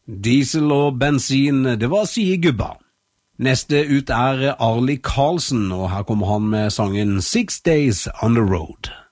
Diesel og bensin, det var gubba. Neste ut Arlie Karlsen, og her kommer han med sangen 6 Days on the Road.